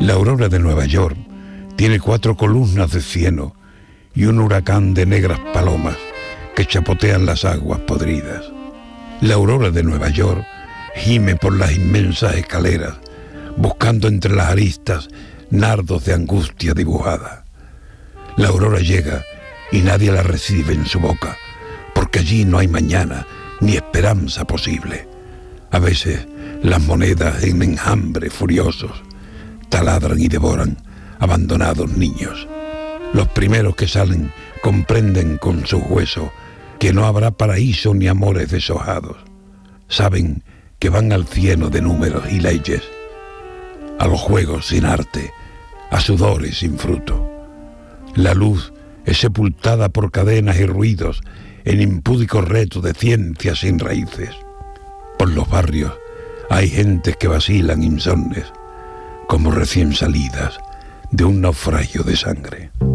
La aurora de Nueva York tiene 4 columnas de cieno y un huracán de negras palomas que chapotean las aguas podridas. La aurora de Nueva York gime por las inmensas escaleras, buscando entre las aristas nardos de angustia dibujada. La aurora llega y nadie la recibe en su boca, porque allí no hay mañana ni esperanza posible. A veces las monedas en enjambre furiosos taladran y devoran abandonados niños. Los primeros que salen comprenden con sus huesos que no habrá paraíso ni amores deshojados. Saben que van al cieno de números y leyes, a los juegos sin arte, a sudores sin fruto. La luz es sepultada por cadenas y ruidos en impúdicos retos de ciencias sin raíces. Por los barrios hay gentes que vacilan insomnes, como recién salidas de un naufragio de sangre.